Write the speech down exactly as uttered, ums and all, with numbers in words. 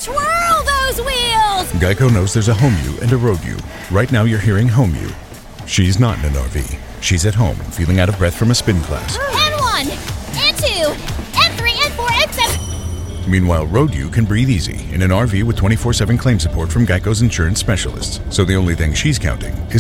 Twirl those wheels! Geico knows there's a home you and a road you. Right now you're hearing home you. She's not in an R V. She's at home, feeling out of breath from a spin class. And one, and two, and three, and four, and seven. Meanwhile, road you can breathe easy in an R V with twenty-four seven claim support from Geico's insurance specialists. So the only thing she's counting is